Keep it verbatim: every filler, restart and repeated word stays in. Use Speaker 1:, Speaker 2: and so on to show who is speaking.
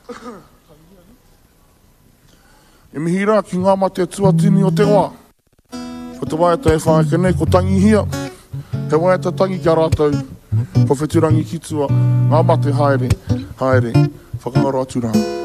Speaker 1: E mihira ki ngā mate tuatini o te wā. Ko te waeta e whaeke nei, ko tangi hia. He waeta tangi kia rātou. Ko wheturangi ki tua. Ngā mate haere, haere. Whakangaro atu rā.